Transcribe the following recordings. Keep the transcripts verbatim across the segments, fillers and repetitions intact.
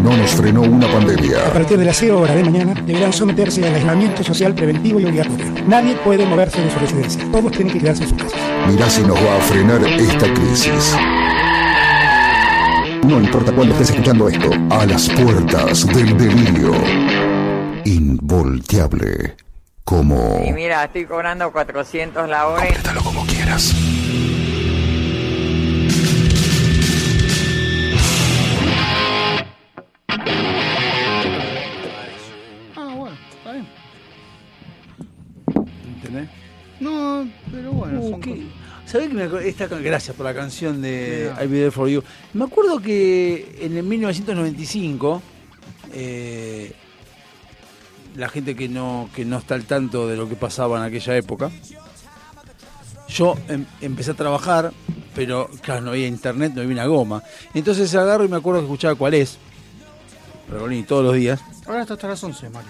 no nos frenó una pandemia. A partir de las cero horas de mañana deberán someterse al aislamiento social preventivo y obligatorio. Nadie puede moverse de su residencia. Todos tienen que quedarse en sus casas. Mirá si nos va a frenar esta crisis. No importa cuándo estés escuchando esto, a las puertas del delirio. Involteable. Como... Y mira, estoy cobrando cuatrocientos la hora. Complétalo como quieras. Ah, bueno, está bien. ¿Entendés? No, pero bueno, Uh, son ¿qué? cosas. ¿Sabés que me acuerdo? Esta, gracias por la canción de Mirá. I'll Be There For You. Me acuerdo que en el mil novecientos noventa y cinco, eh, la gente que no, que no está al tanto de lo que pasaba en aquella época, yo em, empecé a trabajar, pero claro, no había internet, no había una goma. Entonces agarro y me acuerdo que escuchaba Cuál es, Pergolini, todos los días, Ahora está hasta las once, Mario.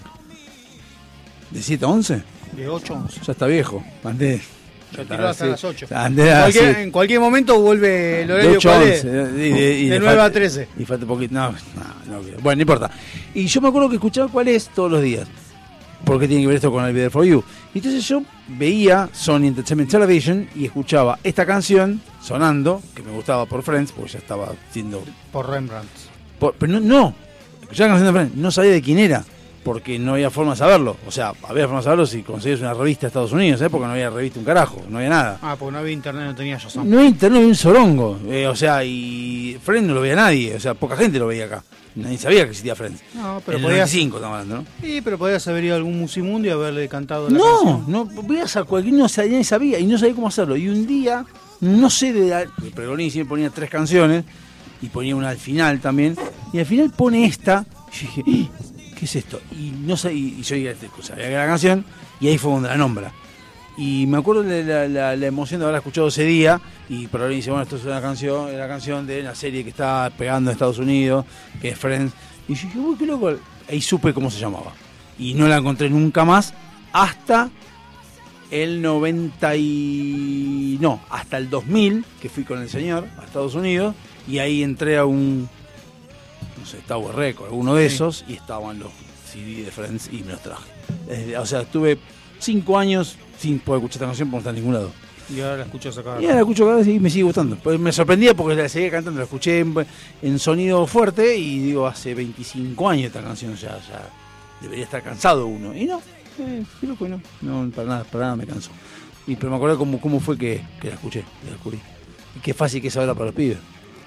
de siete a once. De ocho a once. Ya está viejo, andé. Yo tiró hasta Sí. las ocho. Andé En así. cualquier, en cualquier momento vuelve el De horario ocho a cuál once, es. eh, y de, y De le nueve falta- a trece. Y falta poquito. No, no, no, bueno, no importa. Y yo me acuerdo que escuchaba Cuál es todos los días. ¿Por qué tiene que ver esto con el Video for You? Y entonces yo veía Sony Entertainment Television y escuchaba esta canción sonando, que me gustaba por Friends, porque ya estaba siendo. Por Rembrandt. por- pero no, no, escuchaba la canción de Friends, no sabía de quién era, porque no había forma de saberlo. O sea, había forma de saberlo si conseguías una revista de Estados Unidos, ¿eh? Porque no había revista un carajo, no había nada. Ah, porque no había internet, no tenía Shazam. No había internet, no había un sorongo. Eh, o sea, y Friends no lo veía nadie. O sea, poca gente lo veía acá. Nadie sabía que existía Friends. No, pero en el podías, noventa y cinco estamos hablando, ¿no? sí, pero podías haber ido a algún musimundo y haberle cantado la No, canción. no, veías a cualquier, no sabía, nadie sabía y no sabía cómo hacerlo. Y un día, no sé, de la, Pergolini siempre ponía tres canciones y ponía una al final también. Y al final pone esta. Y yo dije, "¿Eh? ¿qué es esto?" Y no sé, y yo ya sabía que era la canción y ahí fue donde la nombra. Y me acuerdo de la, la, la emoción de haberla escuchado ese día. Y Pergolini dice, bueno, esto es una canción, es la canción de la serie que está pegando en Estados Unidos, que es Friends. Y yo dije, uy, qué loco. Ahí supe cómo se llamaba. Y no la encontré nunca más hasta el noventa y... No, hasta el dos mil, que fui con el señor a Estados Unidos. Y ahí entré a un... No sé, Tower Record, alguno de Sí. esos. Y estaban los C D de Friends y me los traje. Desde- o sea, estuve cinco años sin poder escuchar esta canción porque no está en ningún lado. Y ahora la escuchas acá. Y ahora la escucho cada vez y me sigue gustando. Pues me sorprendía porque la seguía cantando, la escuché en, en sonido fuerte y digo, hace veinticinco años esta canción ya, ya debería estar cansado uno. Y no, eh, qué loco, y no, no, para nada, para nada me canso. Y pero me acordé cómo, cómo fue que, que la escuché, la descubrí. Y qué fácil que es ahora para los pibes.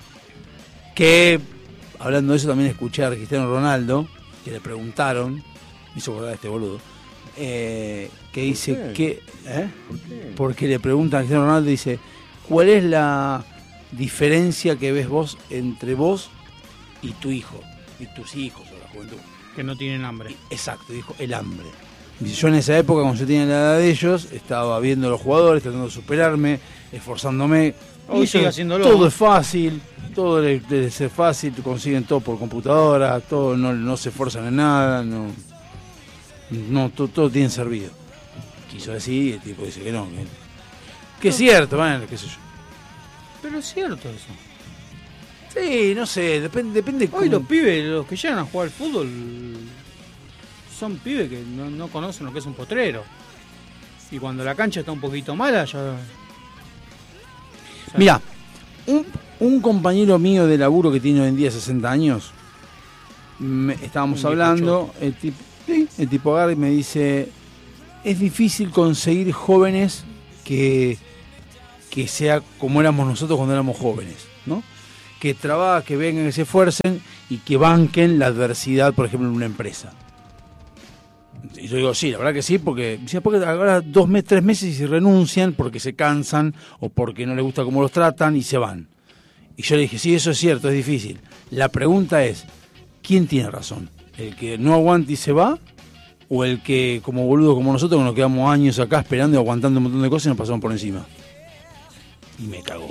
Que, hablando de eso, también escuché a Cristiano Ronaldo, que le preguntaron, me hizo acordar de este boludo, eh, que dice que... ¿eh? ¿Por qué? Porque le preguntan a Cristiano Ronaldo, dice, ¿cuál es la diferencia que ves vos entre vos y tu hijo? Y tus hijos o la juventud. Que no tienen hambre. Exacto, dijo, el hambre. Dice, yo en esa época, cuando yo tenía la edad de ellos, estaba viendo a los jugadores, tratando de superarme, esforzándome. Hoy Y sigue eso, haciéndolo. todo es fácil, todo le- debe ser fácil, consiguen todo por computadora, todo no, no se esfuerzan en nada, no, no todo, todo tiene servido. Quiso decir y el tipo dice que no, que, que es cierto, bueno, qué sé yo. Pero es cierto eso. Sí, no sé, depende, depende Hoy cómo- los pibes, los que llegan a jugar al fútbol, son pibes que no, no conocen lo que es un potrero. Y cuando la cancha está un poquito mala, ya... o sea, Mirá, un, un compañero mío de laburo que tiene hoy en día sesenta años, me- estábamos Un hablando, el tipo, sí, el tipo agarra y me dice, es difícil conseguir jóvenes que, que sea como éramos nosotros cuando éramos jóvenes, ¿no? Que trabajen, que vengan, que se esfuercen y que banquen la adversidad, por ejemplo, en una empresa. Y yo digo, sí, la verdad que sí, porque, dice, porque ahora dos meses, tres meses y renuncian porque se cansan o porque no les gusta cómo los tratan y se van. Y yo le dije, sí, eso es cierto, es difícil. La pregunta es, ¿quién tiene razón? ¿El que no aguanta y se va? ¿O el que, como boludo como nosotros, que nos quedamos años acá esperando y aguantando un montón de cosas y nos pasamos por encima? Y me cagó.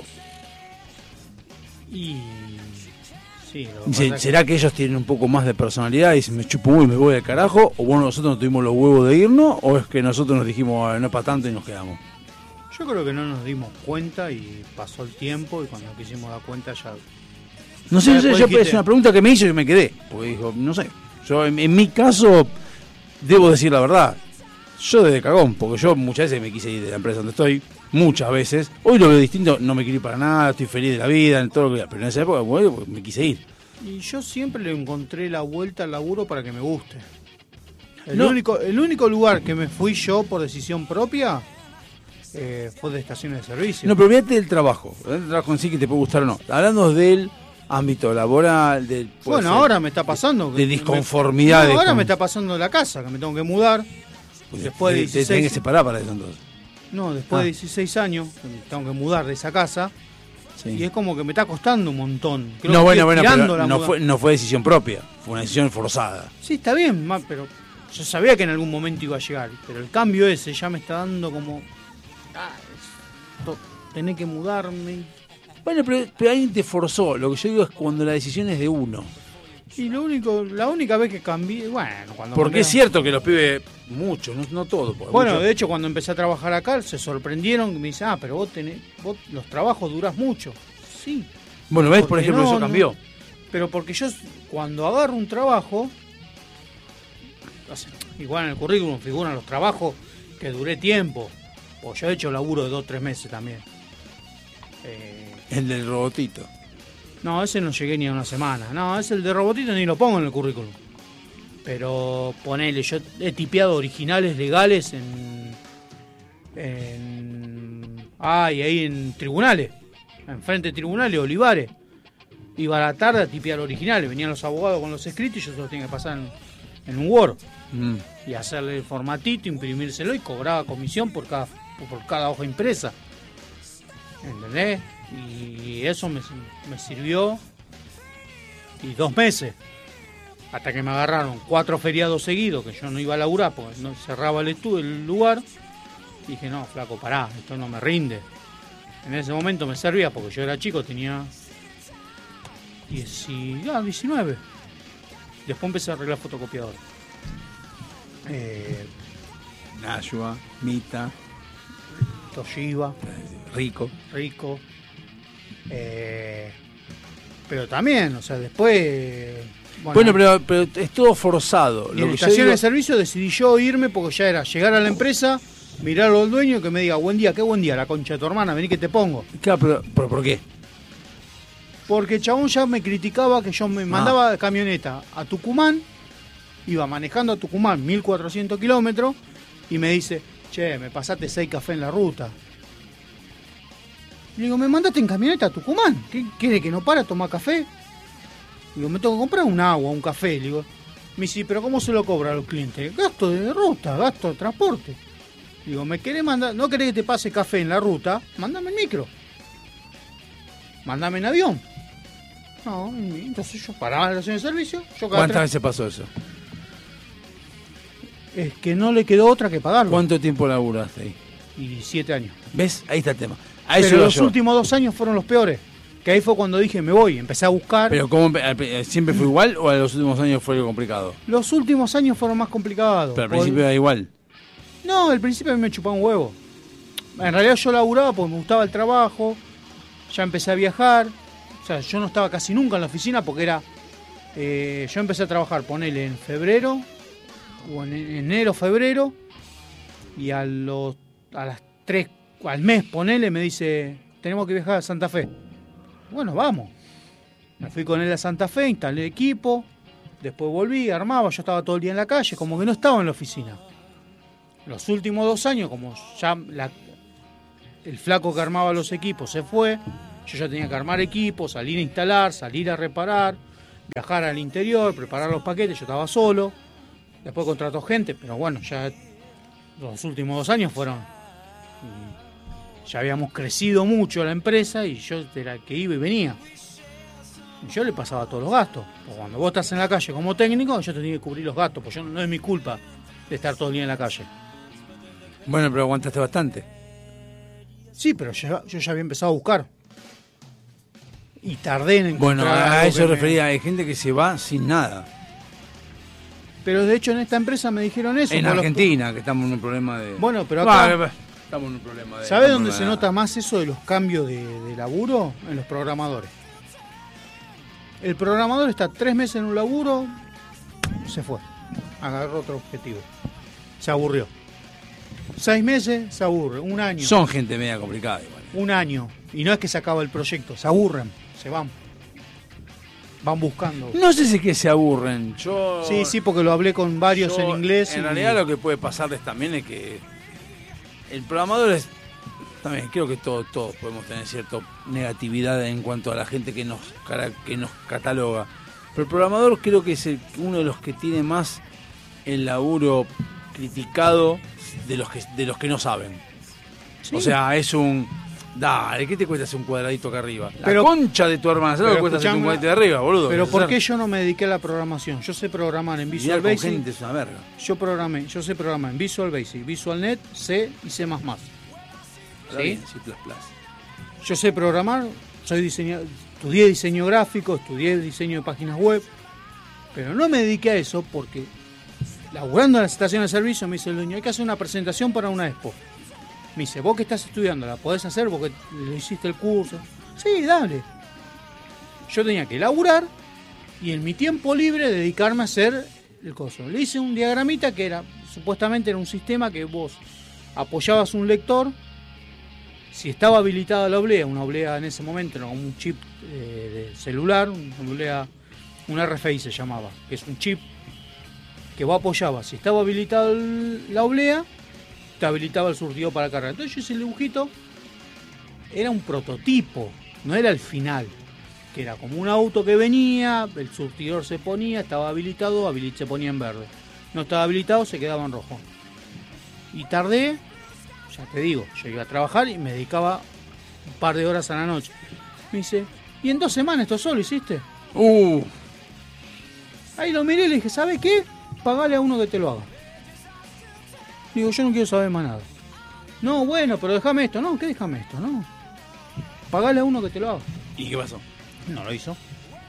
Y... Sí, lo que Dice, pasa es ¿será que ellos tienen un poco más de personalidad y se me chupo un huevo y me voy al carajo? ¿O bueno, nosotros no tuvimos los huevos de irnos? ¿O es que nosotros nos dijimos, "Ah, no es para tanto" y nos quedamos? que yo creo que no nos dimos cuenta y pasó el tiempo y cuando quisimos dar cuenta ya No sé, no sé, Vos yo, dijiste- es una pregunta que me hizo y me quedé. Porque dijo, no sé. Yo, en, en mi caso, debo decir la verdad. Yo desde cagón, porque yo muchas veces me quise ir de la empresa donde estoy. Muchas veces. Hoy lo veo distinto, no me quiero ir para nada, estoy feliz de la vida, en todo lo que. Pero en esa época, bueno, me quise ir. Y yo siempre le encontré la vuelta al laburo para que me guste. El, No. único, el único lugar que me fui yo por decisión propia eh, fue de estaciones de servicio. No, pero fíjate del trabajo. El trabajo en sí que te puede gustar o no. Hablando del ámbito laboral, del. puede bueno, ser, ahora me está pasando. de que disconformidad, Me, de no, ahora con- me está pasando la casa, que me tengo que mudar. Pues después de te- te tenés dieciséis que separar para eso entonces. No, después Ah. de dieciséis años, que me tengo que mudar de esa casa. Sí. Y es como que me está costando un montón. Creo No, que bueno, estoy bueno, estirando pero la no muda- fue, no fue decisión propia, fue una decisión forzada. Sí, está bien, ma, pero yo sabía que en algún momento iba a llegar. Pero el cambio ese ya me está dando como. Ah, esto, tener que mudarme. Bueno, pero, pero alguien te forzó. Lo que yo digo es cuando la decisión es de uno. Y lo único, la única vez que cambié, bueno, cuando Porque cambié- es cierto que los pibes, muchos, no, no todos. porque Bueno, muchos- de hecho, cuando empecé a trabajar acá, se sorprendieron que me dicen, ah, pero vos tenés, vos los trabajos durás mucho. Sí. bueno, ves, por porque ejemplo, no, eso no. cambió. Pero porque yo, cuando agarro un trabajo, o sea, igual en el currículum figuran los trabajos que duré tiempo. O yo he hecho laburo de dos o tres meses también. Eh, El del robotito. no, ese no llegué ni a una semana. No, ese el de robotito ni lo pongo en el currículum. Pero ponele, yo he tipeado originales legales en. en ah, y ahí en tribunales. Enfrente de tribunales, Olivares. Iba a la tarde a tipear originales. Venían los abogados con los escritos y yo se los tenía que pasar en, en un Word. Mm. Y hacerle el formatito, imprimírselo y cobraba comisión por cada, por cada hoja impresa. ¿Entendés? Y eso me, me sirvió. Y dos meses. Hasta que me agarraron cuatro feriados seguidos, que yo no iba a laburar porque no cerraba el, estu- el lugar. Y dije, no, flaco, pará, esto no me rinde. En ese momento me servía porque yo era chico, tenía diecinueve. Después empecé a arreglar fotocopiador. Eh, Nashua, Mita, Toshiba, Rico. Rico. Eh, pero también, o sea, después. Bueno, pero, pero es todo forzado. Y Lo en que yo estación digo- de servicio decidí yo irme porque ya era llegar a la empresa, mirarlo al dueño y que me diga, buen día, qué buen día, la concha de tu hermana, vení que te pongo. Claro, pero, pero ¿por qué? Porque el chabón ya me criticaba que yo me mandaba camioneta a Tucumán, iba manejando a Tucumán mil cuatrocientos kilómetros y me dice, che, me pasaste seis cafés en la ruta. Le digo, me mandaste en camioneta a Tucumán, ¿qué quiere que no para a tomar café? Digo, me tengo que comprar un agua, un café. Le digo, me dice, pero ¿cómo se lo cobra a los clientes? Gasto de ruta, gasto de transporte. Digo, ¿me querés mandar? ¿No querés que te pase café en la ruta? Mándame en micro. Mándame en avión. No, y entonces yo paraba en la estación de servicio. Yo cada ¿Cuántas tres- veces pasó eso? Es que no le quedó otra que pagarlo. ¿Cuánto tiempo laburaste ahí? Y siete años. ¿Ves? Ahí está el tema. A eso Pero iba los yo. últimos dos años fueron los peores. Que ahí fue cuando dije, me voy. Empecé a buscar. Pero ¿cómo, empe- al pri- ¿siempre fue igual o en los últimos años fue algo complicado? Los últimos años fueron más complicados. Pero al Por- principio era igual. No, al principio a mí me chupaba un huevo. En realidad yo laburaba porque me gustaba el trabajo. Ya empecé a viajar. O sea, yo no estaba casi nunca en la oficina porque era... eh, yo empecé a trabajar, ponele, en febrero. O en enero, febrero. Y a los a las tres, al mes, ponele, me dice, tenemos que viajar a Santa Fe. Bueno, vamos. Me fui con él a Santa Fe, instalé equipo. Después volví, armaba, yo estaba todo el día en la calle, como que no estaba en la oficina. Los últimos dos años, como ya la, el flaco que armaba los equipos se fue, yo ya tenía que armar equipos, salir a instalar, salir a reparar, viajar al interior, preparar los paquetes, yo estaba solo. Después contrató gente, pero bueno, ya los últimos dos años fueron... y ya habíamos crecido mucho la empresa y yo era el que iba y venía. Y yo le pasaba todos los gastos. Porque cuando vos estás en la calle como técnico, yo te tenía que cubrir los gastos, porque yo, no es mi culpa de estar todo el día en la calle. Bueno, pero aguantaste bastante. Sí, pero ya- yo ya había empezado a buscar. Y tardé en encontrar Bueno, a algo eso que me- refería. Hay gente que se va sin nada. Pero de hecho en esta empresa me dijeron eso. En por los- Argentina, que estamos en un problema de... Bueno, pero acá- Ah, estamos en un problema de... ¿Sabés estamos dónde en se una- nota más eso de los cambios de, de laburo? En los programadores. El programador está tres meses en un laburo, se fue, agarró otro objetivo, se aburrió. Seis meses, se aburre, un año. Son gente media complicada igual. Un año, y no es que se acaba el proyecto, se aburren, se van. Van buscando. No sé si es que se aburren. Yo, Sí, sí, porque lo hablé con varios yo, en inglés. En y- realidad lo que puede pasarles también es que el programador es... También creo que todos todos podemos tener cierta negatividad en cuanto a la gente que nos cara- que nos cataloga. Pero el programador creo que es el- uno de los que tiene más el laburo criticado de los que de los que no saben. Sí. O sea, es un... Dale, ¿qué te cuesta hacer un cuadradito acá arriba? La Pero- concha de tu hermana, ¿sabes lo que pero cuesta hacer un escuchame, cuadradito de arriba, boludo? Pero ¿por Hacer- qué yo no me dediqué a la programación? Yo sé programar en Visual Lidiar con Basic. gente es una verga. Yo programé, yo sé programar en Visual Basic, VisualNet, C y C++. Está ¿Sí? bien, C plus plus. Yo sé programar, soy diseñador, estudié diseño gráfico, estudié diseño de páginas web, pero no me dediqué a eso porque laburando en la estación de servicio me dice el dueño, hay que hacer una presentación para una expo. Me dice, vos que estás estudiando, ¿la podés hacer porque le hiciste el curso? Sí, dale. Yo tenía que laburar y en mi tiempo libre dedicarme a hacer el coso. Le hice un diagramita que era, supuestamente era un sistema que vos apoyabas un lector. Si estaba habilitada la oblea, una oblea en ese momento era un chip eh, de celular, una oblea, un R F I se llamaba, que es un chip que vos apoyabas. Si estaba habilitada la oblea, te habilitaba el surtidor para cargar. Entonces yo hice el dibujito, era un prototipo, no era el final, que era como un auto que venía, el surtidor se ponía, estaba habilitado, habili- se ponía en verde. No estaba habilitado, se quedaba en rojo. Y tardé, ya te digo, yo iba a trabajar y me dedicaba un par de horas a la noche. Me dice, ¿y en dos semanas esto solo hiciste? Uh, Ahí lo miré y le dije, ¿sabes qué? Pagale a uno que te lo haga. Digo, yo no quiero saber más nada. No, bueno, pero déjame esto. No, ¿qué déjame esto? No. Pagale a uno que te lo haga. ¿y qué pasó? No lo hizo.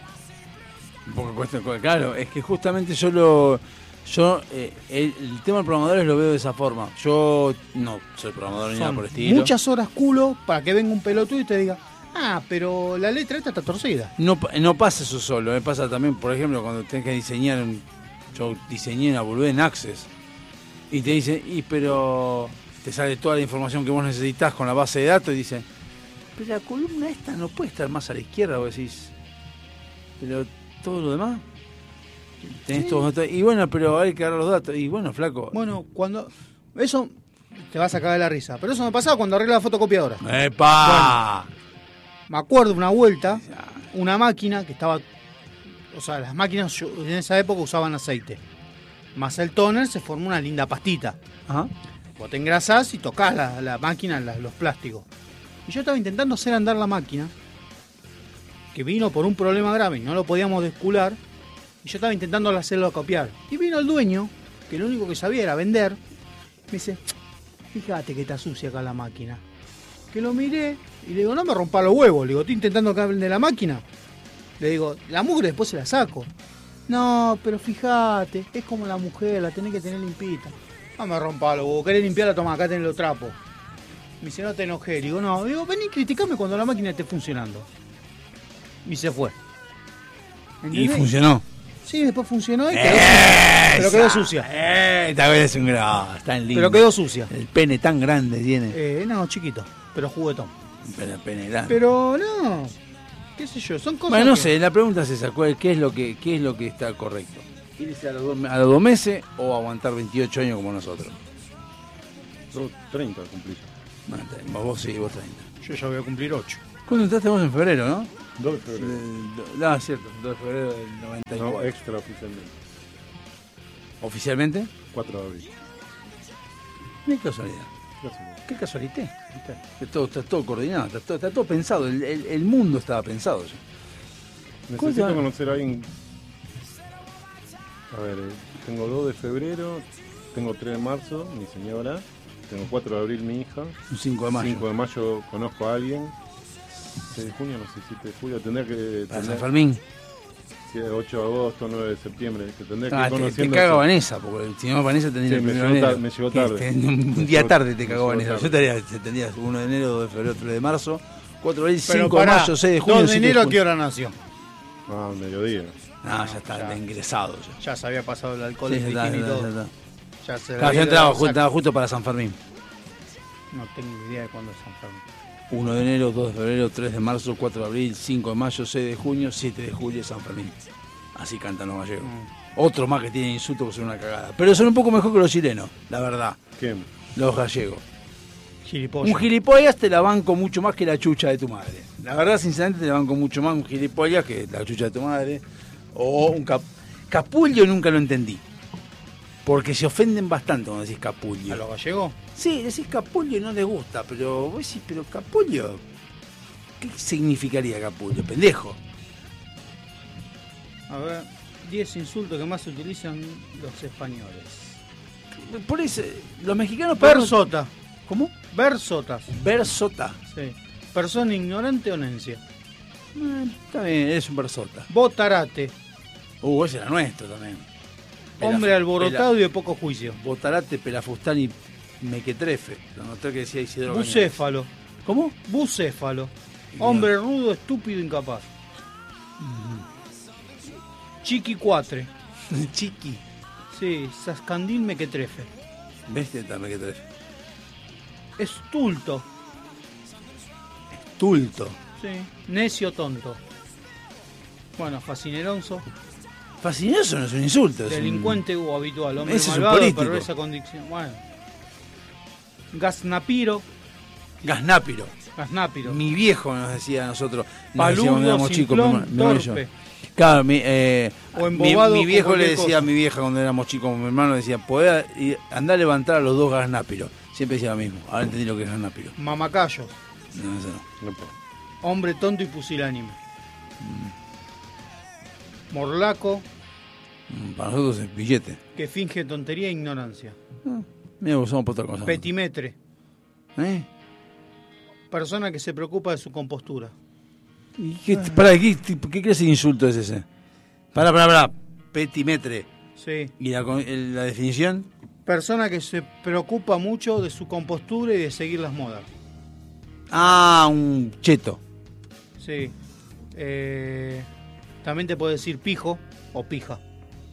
Un poco cuesta, claro, es que justamente yo lo... Yo, eh, el, el tema del programador lo veo de esa forma. Yo no soy programador ni nada Son por el estilo. muchas horas culo para que venga un pelotudo y te diga, ah, pero la letra esta está torcida. No, pa- no pasa eso solo, me pasa también, por ejemplo, cuando tenés que diseñar, un- yo diseñé una boludez en Access y te dice, y pero te sale toda la información que vos necesitas con la base de datos y dice, pero la columna esta no puede estar más a la izquierda, vos decís, pero todo lo demás, tenés Sí. todos los datos, y bueno, pero hay que agarrar los datos, y bueno, flaco, Bueno, cuando... Eso te vas a cagar de la risa. Pero eso me pasaba cuando arreglé la fotocopiadora. ¡epa! Me acuerdo una vuelta, una máquina que estaba... O sea, las máquinas yo- en esa época usaban aceite. Más el toner se formó una linda pastita. Ajá. Vos te engrasás y tocás la, la máquina, la- los plásticos. Y yo estaba intentando hacer andar la máquina, que vino por un problema grave y no lo podíamos descular. Y yo estaba intentando hacerlo copiar. Y vino el dueño, que lo único que sabía era vender. Me dice, fíjate que está sucia acá la máquina. Que lo miré y le digo, no me rompa los huevos. Le digo, estoy intentando que hable de la máquina. Le digo, la mugre después se la saco. No, pero fíjate, es como la mujer, la tenés que tener limpita. No me rompa los huevos, querés limpiarla, toma, acá tenés los trapos. Me dice, no te enojé. Le digo, no, digo, vení, criticame cuando la máquina esté funcionando. Y se fue. Y ¿Entendés? funcionó. Sí, después funcionó y quedó sucia. Pero quedó sucia. Eh, esta vez es un grado, está lindo. Pero quedó sucia. El pene tan grande tiene. Eh, no, chiquito, pero juguetón. Pero el pene grande. Pero no, qué sé yo, son cosas Bueno, no que- sé, la pregunta es esa, ¿cuál- ¿qué es lo que qué es lo que está correcto? ¿Irse a los, dos, a los dos meses o aguantar veintiocho años como nosotros? Yo treinta cumplí. Bueno, está bien, vos sí, vos treinta. Yo ya voy a cumplir ocho. ¿Cuándo entraste vos en febrero, no? dos de febrero. Del- No, es cierto, dos de febrero del noventa y cuatro. No, extra oficialmente. ¿Oficialmente? cuatro de abril. Qué casualidad. Gracias. Qué casualidad. ¿Viste? Está todo, está todo coordinado, está todo, está todo pensado. El, el- el mundo estaba pensado ya. Necesito Cosa- conocer a alguien. A ver, eh, tengo dos de febrero, tengo tres de marzo, mi señora, tengo cuatro de abril, mi hija, Un cinco de mayo. cinco de mayo conozco a alguien, seis de junio, no sé, siete de julio, tendría que. Para San Tendría, Fermín. sí, ocho de agosto, nueve de septiembre, que tendría que Ah, ir te, te conociendo. caga eso. Vanessa, porque si no Vanessa tendría Sí, el me primero llegó de enero. tar- me llegó Que tarde. este, Un Me día llegó- tarde te me cagó llegó Vanessa. tarde. Yo tendría, tendrías uno de enero, dos de febrero, tres de marzo, cuatro de abril, Pero cinco de pará, mayo, seis de junio, dos de siete enero, ¿a junio. qué hora nació? Ah, al mediodía. No, ya está ya. ingresado. Ya. Ya se había pasado el alcohol, Sí, el ya está, bikini y ya todo. está, ya está. Ya se Claro, yo había entraba, dado ju- saco. entraba justo para San Fermín. No tengo idea de cuándo es San Fermín. uno de enero, dos de febrero, tres de marzo, cuatro de abril, cinco de mayo, seis de junio, siete de julio, San Fermín. Así cantan los gallegos. Mm. Otro más que tienen insultos que son una cagada. Pero son un poco mejor que los chilenos, la verdad. ¿Quién? Los gallegos. Gilipollas. Un gilipollas te la banco mucho más que la chucha de tu madre. La verdad, sinceramente, te la banco mucho más un gilipollas que la chucha de tu madre. O un cap capullo nunca lo entendí. Porque se ofenden bastante cuando decís capullo. ¿A los gallegos? Sí, decís capullo y no les gusta, pero vos decís, pero capullo, ¿qué significaría capullo? Pendejo. A ver, diez insultos que más utilizan los españoles. Por eso, los mexicanos... Versota. ¿Cómo? Versotas. Versota. Sí. Persona ignorante o nencia. Eh, está bien, es un versota. Botarate. Uh, ese era nuestro también. Hombre Pelaf- alborotado y de poco juicio. Pela- Botarate, pelafustán y mequetrefe. Lo noté que decía Isidro Cañas. Bucéfalo. ¿Cómo? Bucéfalo. Hombre rudo, estúpido, incapaz. Chiquicuatre. Chiqui. Sí, Sascandín mequetrefe. Bestia está mequetrefe. Estulto. Tulto. Sí. Necio, tonto. Bueno, fascineronzo. Fascinoso no es un insulto. Es Delincuente o habitual. Hombre Ese es un malvado, político. perversa condición. Bueno. Gaznapiro. Un gasnápiro. Gaznapiro. Mi viejo nos decía a nosotros. Nos Paludo, decía cuando éramos chicos. simplón, mi hermano- mi hermano y yo. torpe. Claro, mi, eh, O mi, embobado mi con viejo le cualquier decía a cosa. mi vieja cuando éramos chicos, mi hermano decía, podés ir- andá a levantar a los dos gasnápiros. Siempre decía lo mismo. Ahora entendí lo que es gasnápiro. Mamacayo. No, eso no. No puedo. Hombre tonto y pusilánime. Morlaco, Mm, Para nosotros es billete. que finge tontería e ignorancia. Mira, usamos por otra cosa. Petimetre, ¿Eh? persona que se preocupa de su compostura. ¿Y qué, pará, ¿qué, qué clase de insulto es ese? Pará, pará, pará. Petimetre. Sí. ¿Y la, con- el- la definición? Persona que se preocupa mucho de su compostura y de seguir las modas. Ah, un cheto. Sí. Eh, también te puede decir pijo o pija.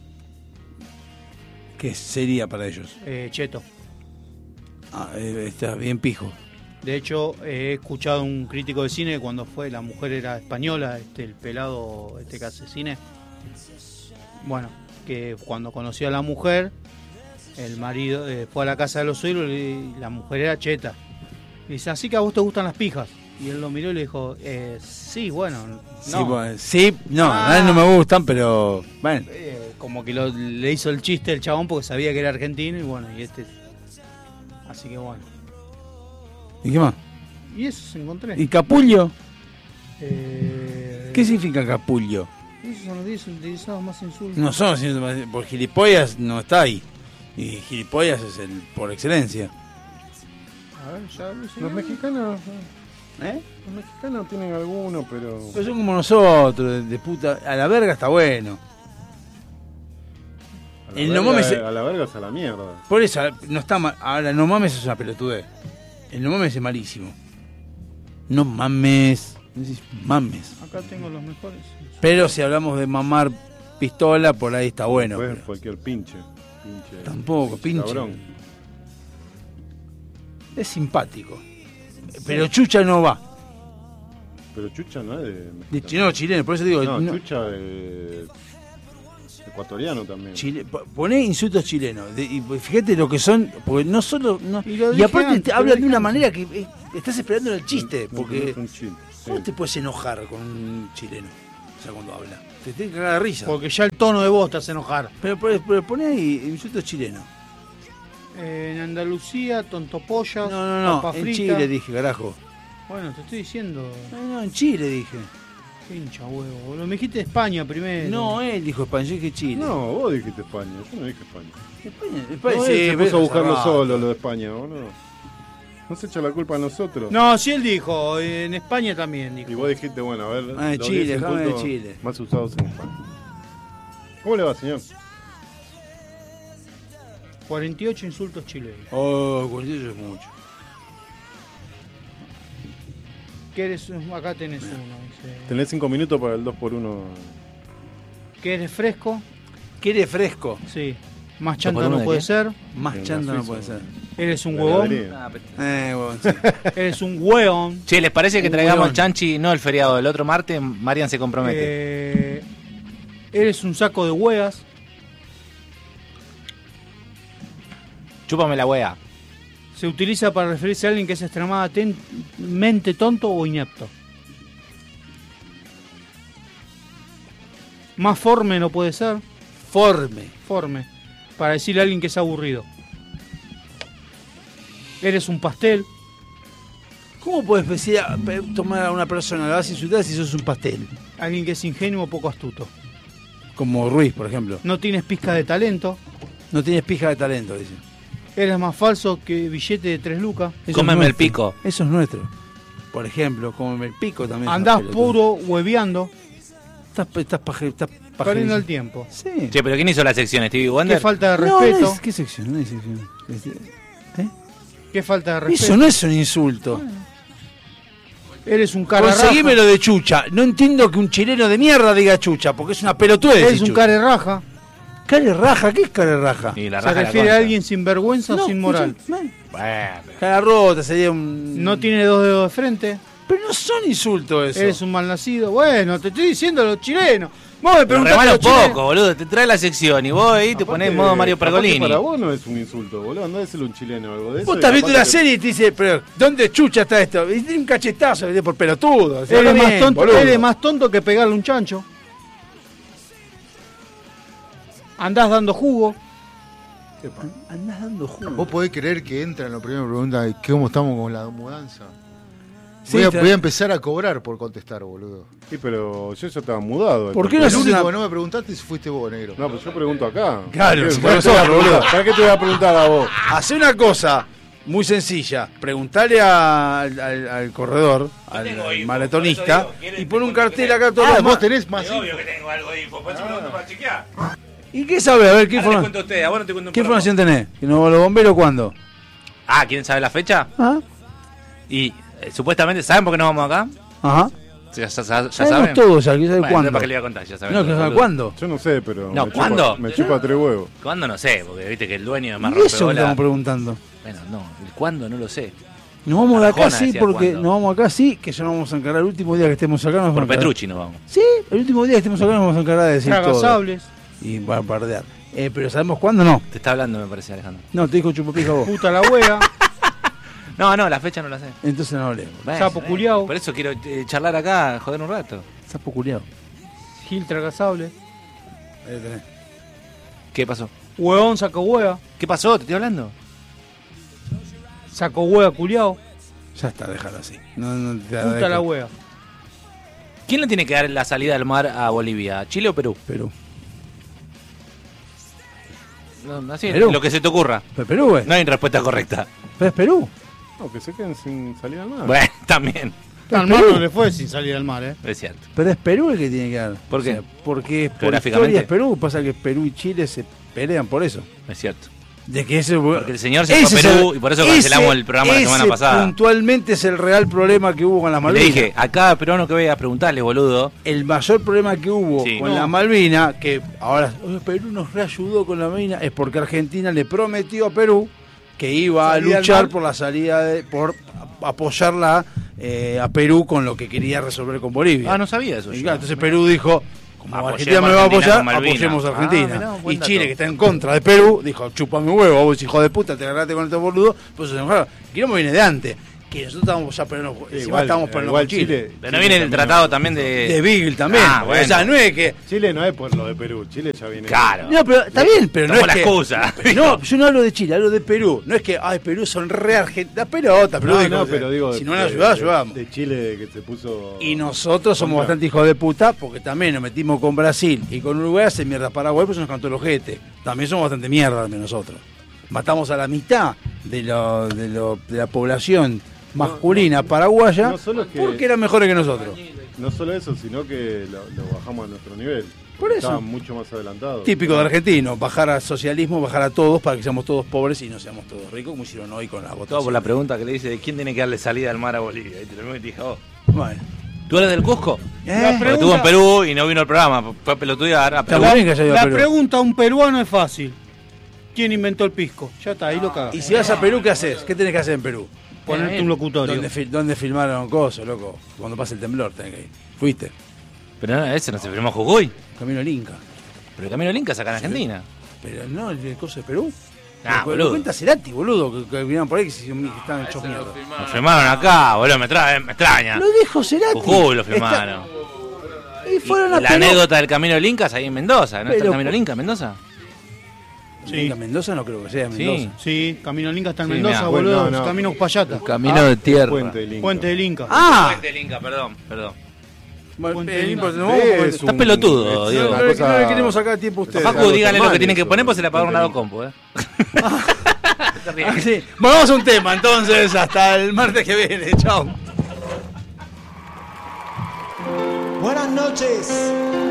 ¿Qué sería para ellos? Eh, cheto. Ah, eh, está bien pijo. De hecho, eh, he escuchado un crítico de cine cuando fue, la mujer era española, este, el pelado este que hace cine. Bueno, que cuando conoció a la mujer, el marido eh, fue a la casa de los suegros y la mujer era cheta. Y dice, así que a vos te gustan las pijas. Y él lo miró y le dijo, eh, sí, bueno, no. Sí, bueno, sí, no, Ah. a mí no me gustan, pero bueno. Eh, como que lo- le hizo el chiste el chabón porque sabía que era argentino y bueno, y este... Así que bueno. ¿Y qué más? Y eso se encontré. ¿Y capullo? Eh, ¿Qué significa capullo? Esos son los diez utilizados más insultos. No son, sino- por gilipollas no está ahí. Y gilipollas es el por excelencia. A ver, ya lo hice. Los mexicanos, ¿Eh? los mexicanos tienen alguno, pero Pues son como nosotros, de, de puta. A la verga está bueno. a la, el verga, no mames se- a la verga es a la mierda. Por eso, no está mal. Ahora, no mames es una pelotudez. El no mames es malísimo. No mames. Decís, mames. Acá tengo los mejores. Pero si hablamos de mamar pistola, por ahí está bueno. Después pero cualquier pinche, pinche Tampoco, pinche. cabrón. Es simpático. Pero chucha no va. Pero Chucha no es de De mexicano. chi- no, chileno, por eso digo. No, no, Chucha de ecuatoriano también. Chile, po- poné insultos chilenos. De- y fíjate lo que son. Porque no solo. No, Y lo y dije aparte antes, te lo hablan dije de una antes. manera que eh, estás esperando el chiste. No, Porque. no es un chiste, sí. ¿Cómo te puedes enojar con un chileno? O sea, cuando habla. Te tiene que cagar de risa. Porque ya el tono de voz te hace enojar. Pero, pero, pero poné ahí insultos chilenos. Eh, en Andalucía, tontopollas, No, no, no. papa En frita. Chile dije, carajo. Bueno, te estoy diciendo. No, no, en Chile dije. Pincha huevo. Lo me dijiste España primero. No, él dijo España, yo dije Chile. No, vos dijiste España, yo no dije España. España, España No, sí, él se pero puso a buscarlo cerrado. solo, lo de España, boludo. No se echa la culpa a nosotros. No, sí él dijo. En España también dijo. Y vos dijiste, bueno, a ver. Ah, de los Chile, diez déjame de insultos Chile. Más usados en España. ¿Cómo le va, señor? cuarenta y ocho insultos chilenos. Oh, cuarenta y ocho es mucho. ¿Qué eres? Acá tenés uno. Dice. Tenés cinco minutos para el dos por uno Que eres fresco. Quiere fresco. Sí. Más ¿Por chanta uno no de puede qué? ser. Más En chanta la no Suiza. puede ser. Eres un La huevón. heladería. Eh, huevón, sí. Eres un hueón. Che, ¿les parece que Un traigamos hueón. el chanchi no el feriado del otro martes? Marian se compromete. Eh, eres un saco de hueas. Chúpame la wea. Se utiliza para referirse a alguien que es extremadamente tonto o inepto. Más forme no puede ser. Forme. Forme. Para decirle a alguien que es aburrido. Eres un pastel. ¿Cómo puedes decir a- pe- tomar a una persona, la vas a insultar si sos un pastel? Alguien que es ingenuo o poco astuto. Como Ruiz, por ejemplo. No tienes pizca de talento. No tienes pija de talento, dice. Eres más falso que billete de tres lucas. Eso es Cómeme el nuestro. pico. Eso es nuestro. Por ejemplo, cómeme el pico también. es Andás una pelotuda. puro hueveando. Estás, estás, paje, estás Perdiendo pajerísimo. el tiempo. Sí. Che, pero ¿quién hizo la sección? ¿Stevie Qué Wonder? falta de No, respeto. no es- ¿Qué sección? No hay sección. ¿Eh? Qué falta de respeto. Eso no es un insulto. Eres un cara Conseguime raja. lo de chucha. No entiendo que un chileno de mierda diga chucha, porque es una pelotudez. Eres decir un chucha. care raja. Care raja, ¿qué es care raja? Y la Se raja de la refiere a concha. alguien sin vergüenza o sin moral. No, Bueno, cara rota sería un. No tiene dos dedos de frente. Pero no son insultos eso. Eres un malnacido. Bueno, te estoy diciendo los chilenos. Vos me pero preguntaste remala los un chilenos. poco, boludo. Te trae la sección y vos ahí te ponés en modo Mario Aparte, Pergolini. para vos no es un insulto, boludo. Andá a decirle a un chileno o algo de eso. Vos y estás viendo capaz una que- serie y te dice, pero ¿dónde chucha está esto? Y tiene un cachetazo, ¿viste? Por pelotudo. Se Eres habla más, bien, tonto, boludo. eres más tonto que pegarle un chancho. Andás dando jugo. Andás dando jugo. ¿Vos podés creer que entra en la primera pregunta cómo estamos con la mudanza? Sí, Voy a, te- voy a empezar a cobrar por contestar, boludo. Sí, pero yo ya estaba mudado. ¿Por qué El no haces único una- que no me preguntaste si fuiste vos, negro. No, pero yo pregunto acá. Claro, ¿Para si qué- ¿para, qué te voy a nosotros, boludo. preguntar? ¿Para qué te voy a preguntar a vos? Hace una cosa muy sencilla. Preguntale a- al, al- al corredor, al, al maratonista, y pon un cartel acá todo. Ah, lo vos demás. tenés más. que tengo algo de info, por eso pregunto para chequear. ¿Y qué sabe? A ver, ¿qué, Ahora les informa- cuento a ustedes, a vos no te cuento un ¿qué poco. información tenés? ¿Que nos los bomberos cuándo? Ah, ¿quieren saber la fecha? ¿Ah? Y eh, supuestamente, ¿saben por qué nos vamos acá? Ajá. Ya, ya- ya- ya Sabemos saben. todo, ya, ¿qué sabe Bueno, cuándo? ¿para qué le iba a contar? Ya saben No, todo, que sabe boludo. cuándo. Yo no sé, pero. No, me ¿cuándo? Chupa, me chupa tres huevos. ¿Cuándo? No sé, porque viste que el dueño de más Y rompe eso que bola. estamos preguntando. Bueno, no, el cuándo no lo sé. Nos vamos de acá Arjona sí, decía porque cuándo. nos vamos acá sí, que ya nos vamos a encargar. El último día que estemos acá nos vamos a Por encargar. Petrucci nos vamos. Sí, el último día que estemos acá nos vamos a encargar de decir Traga todo. sables. Y va a bardear. Eh, pero ¿sabemos cuándo no? Te está hablando, me parece, Alejandro. No, te dijo chupapija vos. Puta la wea. No, no, la fecha no la sé. Entonces no hablemos. Bueno, Sapo eh, culiao. Por eso quiero eh, charlar acá, joder un rato. Sapo culiao. Gil traga sables. Ahí lo tenés. ¿Qué pasó? Huevón saco hueá. ¿Qué pasó? ¿Te estoy hablando? Saco hueá culiao. Ya está, déjalo así. No, no te Puta la wea. ¿Quién le tiene que dar la salida al mar a Bolivia? ¿Chile o Perú? Perú. No, así, Perú. lo que se te ocurra. Pero Perú, güey. No hay respuesta correcta. Pero es Perú. No, que se queden sin salir al mar. Bueno, también. Al mar no le fue sin salir al mar, eh. Es cierto. Pero es Perú el que tiene que dar. ¿Por qué? O sea, porque por Geográficamente. historia es Perú. Pasa que Perú y Chile se pelean por eso. Es cierto. De que ese, Porque el señor se fue a ese es Perú y por eso cancelamos el programa la semana ese pasada. Puntualmente es el real problema que hubo con las Y le Malvinas. dije, a cada peruano que vaya a preguntarle, boludo. El mayor problema que hubo Sí. con No. la Malvina, que ahora "Oh, Perú nos reayudó con la Malvina, es porque Argentina le prometió a Perú que iba Salida a al luchar mar. por la salida, de, por apoyarla eh, a Perú con lo que quería resolver con Bolivia. Ah, no sabía eso. Y yo. claro, entonces Perú dijo, como Apoyemos Argentina me va a Argentina apoyar, con Malvinas. apoyemos a Ah, Argentina. mirá, buen y dato. Chile, que está en contra de Perú, dijo, chupame huevo, vos hijo de puta, te agarraste con estos boludos, pues se enojaron. Quilombo viene de antes, que nosotros estábamos ya peleando, encima Igual, estábamos peleando igual con Chile. Chile. Pero no viene el tratado también de. De Beagle también. Ah, bueno. O sea, no es que... Chile no es por lo de Perú. Chile ya viene. Claro. No, pero está bien, pero no Tomó es la que... excusa. No, yo no hablo de Chile, hablo de Perú. No es que, ay, Perú son re argentinos. La pelota, Perú No, dijo, no, o sea, pero digo. si de- no van a de- ayudar, de- ayudamos. De Chile que se puso. Y nosotros somos Contra. bastante hijos de puta porque también nos metimos con Brasil y con Uruguay hace mierda Paraguay, pues nos cantó el ojete. También somos bastante mierda también nosotros. Matamos a la mitad de, lo, de, lo, de la población masculina paraguaya no solo que- porque eran mejores que nosotros. No solo eso, sino que lo, lo bajamos a nuestro nivel. Por eso. Estaban mucho más adelantados. Típico de argentino, bajar al socialismo, bajar a todos para que seamos todos pobres y no seamos todos ricos, como hicieron hoy con la votación. Todo por la pregunta que le dice de quién tiene que darle salida al mar a Bolivia. Y te lo mismo que te dije, oh. Bueno, ¿Tú eres del Cusco? ¿Eh? Porque estuvo en Perú y no vino al programa. Fue a pelotudear a Perú. Está bien que haya ido a La Perú. pregunta a un peruano es fácil. ¿Quién inventó el pisco? Ya está, ahí lo cagas. Y si vas a Perú, ¿qué haces? ¿Qué tenés que hacer en Perú? Ponerte un locutorio. ¿Dónde, fil- dónde filmaron cosas, loco? Cuando pasa el temblor tenés que ir. ¿Fuiste? Pero no, ese no se firmó Jujuy. Camino al Inca. Pero el Camino al Inca es acá en Argentina. Pero no, el coso de Perú. Ah, lo, boludo. lo cuenta Cerati, boludo, que, que vinieron por ahí que, se, que estaban hechos mierda. Lo firmaron acá, boludo, me, trae, me extraña. Lo dijo Cerati. Jujuy lo firmaron. Está- Y fueron a La Perú. anécdota del Camino del Inca es ahí en Mendoza, ¿no? ¿Está Pero- el Camino del Inca en Mendoza? Sí. Inca, Mendoza no creo que sea Sí. Mendoza. Sí, Camino al Inca está en Sí, Mendoza, mirá. boludo. Bueno, no, no. Camino Payata. Camino de tierra. Puente del Inca. Puente del Inca. Ah, Puente del Inca, perdón, perdón. bueno, Puente eh, del no Inca. importa, no vamos a comentar. Es un- Estás pelotudo, es Diego. una No, no, cosa- no le queremos sacar tiempo a ustedes. Facu, algo díganle lo que formal tienen que eso, poner, pues se le apagaron una Puente compu, ¿eh? Ah, sí. Bueno, vamos a un tema entonces. Hasta el martes que viene. Chao. Buenas noches.